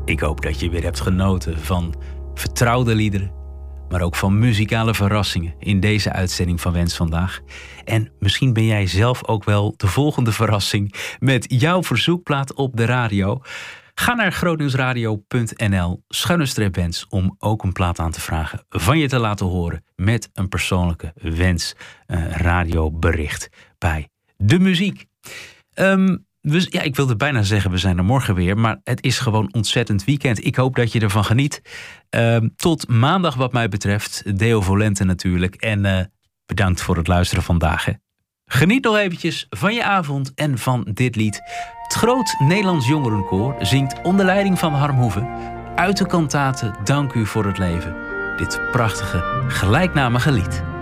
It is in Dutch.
Ik hoop dat je weer hebt genoten van vertrouwde liederen, maar ook van muzikale verrassingen in deze uitzending van Wens Vandaag. En misschien ben jij zelf ook wel de volgende verrassing met jouw verzoekplaat op de radio. Ga naar grootnieuwsradio.nl/wens om ook een plaat aan te vragen van je te laten horen met een persoonlijke wens, een radiobericht bij de muziek. Ik wilde bijna zeggen, we zijn er morgen weer, maar het is gewoon ontzettend weekend. Ik hoop dat je ervan geniet. Tot maandag wat mij betreft. Deo Volente natuurlijk. En bedankt voor het luisteren vandaag. Hè. Geniet nog eventjes van je avond en van dit lied. Het Groot Nederlands Jongerenkoor zingt onder leiding van Harm Hoeve uit de kantate Dank u voor het leven. Dit prachtige, gelijknamige lied.